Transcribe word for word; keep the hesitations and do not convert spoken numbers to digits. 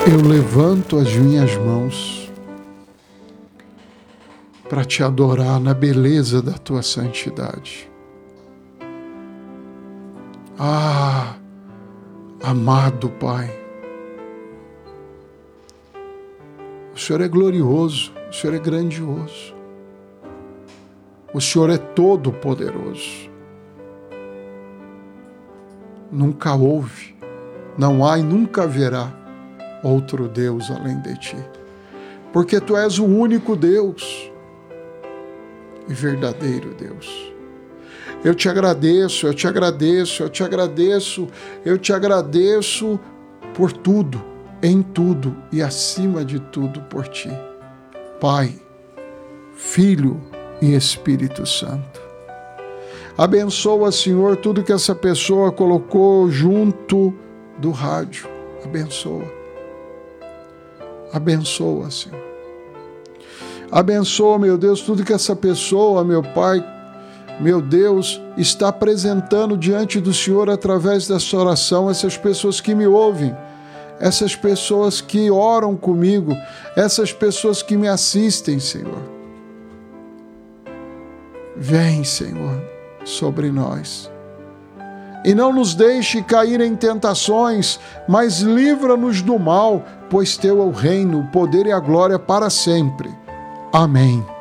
Eu levanto as minhas mãos para te adorar na beleza da tua santidade. Ah, amado Pai, o Senhor é glorioso, o Senhor é grandioso, o Senhor é todo-poderoso. Nunca houve, não há e nunca haverá outro Deus além de ti, porque tu és o único Deus e verdadeiro Deus. Eu te agradeço, eu te agradeço, eu te agradeço, eu te agradeço por tudo, em tudo e acima de tudo por ti, Pai, Filho e Espírito Santo. Abençoa, Senhor, tudo que essa pessoa colocou junto do rádio. Abençoa. Abençoa, Senhor. Abençoa, meu Deus, tudo que essa pessoa, meu Pai, meu Deus, está apresentando diante do Senhor através dessa oração, essas pessoas que me ouvem, essas pessoas que oram comigo, essas pessoas que me assistem, Senhor. Vem, Senhor, sobre nós. E não nos deixe cair em tentações, mas livra-nos do mal, pois teu é o reino, o poder e a glória para sempre. Amém.